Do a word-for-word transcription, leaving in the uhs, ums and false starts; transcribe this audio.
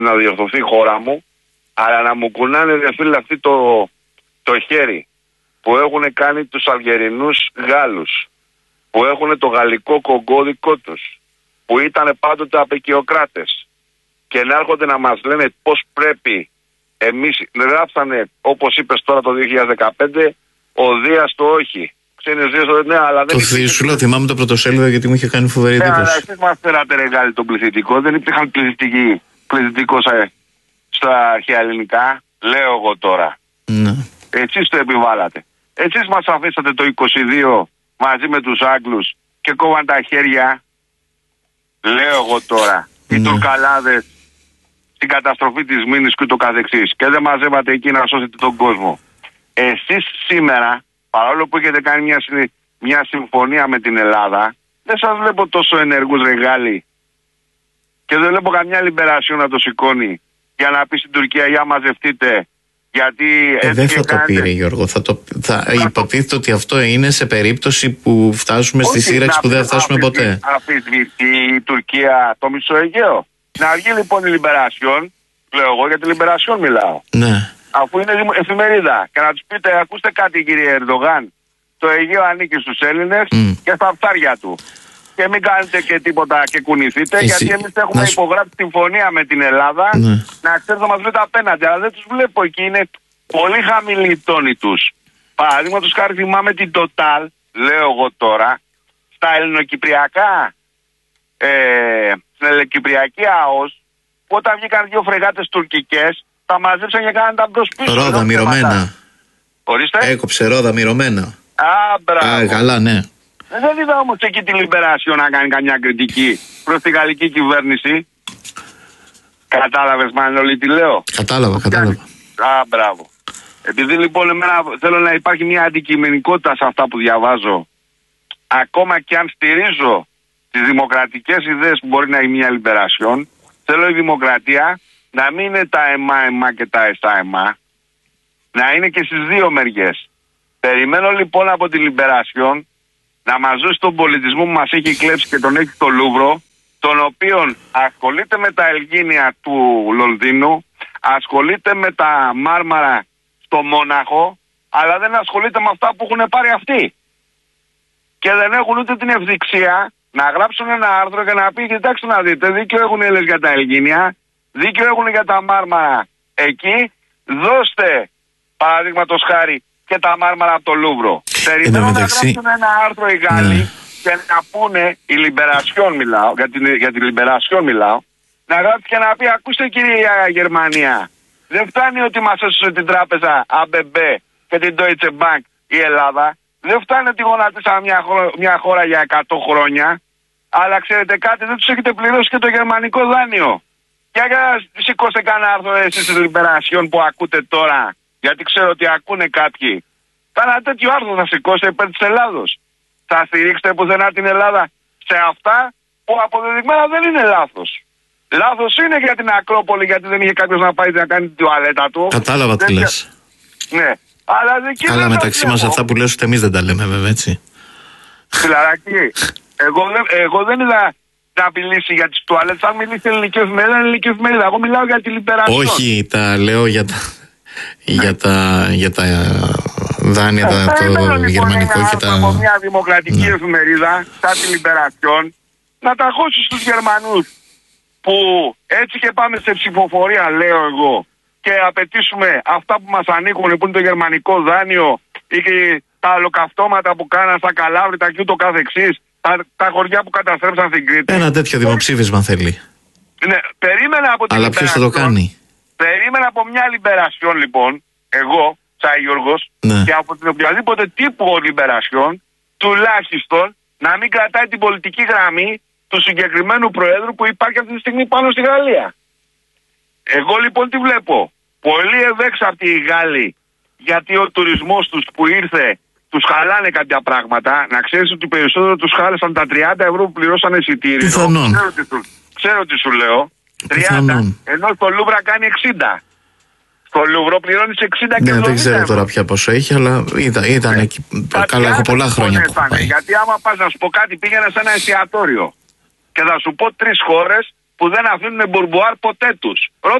να διορθωθεί η χώρα μου, αλλά να μου κουνάνε ρε φίλε αυτή το, το χέρι που έχουν κάνει τους Αλγερινούς Γάλλους, που έχουν το γαλλικό κογκό δικό τους, που ήταν πάντοτε απεικιοκράτες, και να έρχονται να μας λένε πώς πρέπει εμείς. Γράψανε, όπως είπες τώρα το δύο χιλιάδες δεκαπέντε, ο Δίας το όχι. Ξένες Δίας το ναι, αλλά δεν. Το σου λέω, θυμάμαι το πρωτοσέλιδο γιατί μου είχε κάνει φοβερή εντύπωση. Ναι, αλλά εσείς μας φέρατε ρε Γάλλοι τον πληθυντικό, δεν υπήρχαν πληθυντικοί, πληθυντικός στα αρχαία ελληνικά, λέω εγώ τώρα. Ναι. Εσείς το επιβάλατε. Εσείς μας αφήσατε το είκοσι δύο μαζί με τους Άγγλους και κόβαν τα χέρια, λέω εγώ τώρα, ναι, οι Τουρκαλάδες στην καταστροφή της Μήνης και το καθεξής, και δεν μαζεύατε εκεί να σώσετε τον κόσμο. Εσείς σήμερα, παρόλο που έχετε κάνει μια, μια συμφωνία με την Ελλάδα, δεν σας βλέπω τόσο ενεργούς ρε Γάλλοι, και δεν βλέπω καμιά λιμπερασιόν να το σηκώνει για να πει στην Τουρκία για μαζευτείτε. Γιατί ε, δεν θα κάνετε... το πει, Γιώργο. Θα, το... θα... θα υποτίθεται ότι αυτό είναι σε περίπτωση που φτάσουμε στη σύραξη που δεν θα φτάσουμε ποτέ. Αφισβητεί η Τουρκία το Μεσοαιγαίο. Να βγει λοιπόν η Λιμπερασιόν, λέω εγώ για τη Λιμπερασιόν μιλάω. Ναι. Αφού είναι εφημερίδα. Και να τους πείτε, ακούστε κάτι κύριε Ερντογάν, το Αιγαίο ανήκει στους Έλληνες mm. και στα φτάρια του. Και μην κάνετε και τίποτα και κουνηθείτε, εσύ, γιατί εμείς έχουμε σου... υπογράψει συμφωνία με την Ελλάδα, ναι, να ξέρετε να μας βρείτε απέναντι. Αλλά δεν τους βλέπω εκεί, είναι πολύ χαμηλή η τόνη τους. Παραδείγματος χάρη θυμάμαι την Total, λέω εγώ τώρα, στα ελληνοκυπριακά, ε, στην ελληνοκυπριακή ΑΟΣ, που όταν βγήκαν δύο φρεγάτες τουρκικές, τα μαζέψαν και κάναν τα μπρος πίσω. Ρόδα μυρωμένα. Ορίστε. Έκοψε ρόδα μυρωμένα. Α, μπράβο. Α, καλά, ναι. Δεν είδα όμως εκεί τη Λιμπεράσιο να κάνει καμιά κριτική προς τη γαλλική κυβέρνηση. Κατάλαβες Μανώλη τι λέω? Κατάλαβα, κατάλαβα. Α, μπράβο. Επειδή λοιπόν εμένα θέλω να υπάρχει μια αντικειμενικότητα σε αυτά που διαβάζω, ακόμα και αν στηρίζω τις δημοκρατικές ιδέες που μπορεί να είναι μια Λιμπεράσιον, θέλω η δημοκρατία να μην είναι τα εμά εμά και τα εσά εμά, να είναι και στις δύο μεριές. Περιμένω λοιπόν από τη Λιμπεράσιον να μας δώσει τον πολιτισμό που μας έχει κλέψει και τον έχει στο Λούβρο, τον οποίον ασχολείται με τα Ελγίνια του Λονδίνου, ασχολείται με τα Μάρμαρα στο Μόναχο, αλλά δεν ασχολείται με αυτά που έχουν πάρει αυτοί. Και δεν έχουν ούτε την ευδειξία να γράψουν ένα άρθρο και να πει, κοιτάξτε να δείτε, δίκιο έχουν οι Έλληνες για τα Ελγίνια, δίκιο έχουν για τα Μάρμαρα εκεί, δώστε παραδείγματος χάρη και τα Μάρμαρα από το Λούβρο. Περιμένω να γράψουν ένα άρθρο οι Γάλλοι, ναι, και να πούνε, η Λιμπερασιόν μιλάω, για, την, για τη Λιμπερασιόν μιλάω, να γράψει και να πει, ακούστε κυρία Γερμανία, δεν φτάνει ότι μας έσωσε την τράπεζα Α Μπ Μπ και την Deutsche Bank η Ελλάδα, δεν φτάνει ότι γονατίσαμε μια, μια χώρα για εκατό χρόνια, αλλά ξέρετε κάτι, δεν τους έχετε πληρώσει και το γερμανικό δάνειο. Και για σηκώστε κανένα άρθρο εσείς τη Λιμπερασιόν που ακούτε τώρα, γιατί ξέρω ότι ακούνε κάποιοι. Κάνα τέτοιο άρθρο θα σηκώσετε υπέρ της Ελλάδος. Θα στηρίξετε πουθενά την Ελλάδα σε αυτά που αποδεδειγμένα δεν είναι λάθος. Λάθος είναι για την Ακρόπολη, γιατί δεν είχε κάποιος να πάει να κάνει την τουαλέτα του. Κατάλαβα τι λες. Ναι. Αλλά δεν Καλά, μεταξύ μας αυτά που λες ούτε εμείς δεν τα λέμε βέβαια, έτσι. Φιλαράκι, εγώ, εγώ δεν είδα να μιλήσει για τις τουαλέτες. Αν μιλήσει ελληνική εφημερίδα, είναι ελληνική εφημερίδα. Εγώ μιλάω για τη Λιμπερασιόν. Όχι, τα λέω για τα, για τα, για τα δάνεια, τα, το λοιπόν γερμανικό και τα... Από μια δημοκρατική, ναι, εφημερίδα, σαν τη Λιμπερασιόν, να τα χώσει στους Γερμανούς. Που έτσι και πάμε σε ψηφοφορία, λέω εγώ, και απαιτήσουμε αυτά που μας ανήκουν, που είναι το γερμανικό δάνειο ή και τα ολοκαυτώματα που κάναν στα Καλάβρητα και ούτω καθεξής, τα, τα χωριά που καταστρέψαν στην Κρήτη. Ένα τέτοιο δημοψήφισμα θέλει. Ναι, περίμενα από την Αλλά ποιος θα το κάνει? Περίμενα από μια Λιμπερασιόν λοιπόν, εγώ, σαν Γιώργος, ναι, και από την οποιαδήποτε τύπου Λιμπερασιόν, τουλάχιστον να μην κρατάει την πολιτική γραμμή του συγκεκριμένου Προέδρου που υπάρχει αυτή τη στιγμή πάνω στη Γαλλία. Εγώ λοιπόν τι βλέπω? Πολύ ευέξαπτοι οι Γάλλοι, γιατί ο τουρισμός τους που ήρθε τους χαλάνε κάποια πράγματα. Να ξέρεις ότι περισσότερο τους χάλασαν τα τριάντα ευρώ που πληρώσαν εισιτήριο. Πιθανόν. Ξέρω τι σου, ξέρω τι σου λέω. τριάντα, ενώ στο Λούβρα κάνει εξήντα. Στο Λούβρο πληρώνεις εξήντα και ναι, εβδομήντα. δεν ξέρω τώρα πια πόσο έχει, αλλά ήταν, ήταν ναι, εκεί. Καλά, έχω πολλά χρόνια που πάει. Γιατί άμα πας να σου πω κάτι, πήγαινε σε ένα εστιατόριο και θα σου πω τρεις χώρες που δεν αφήνουν μπουρμπουάρ ποτέ τους.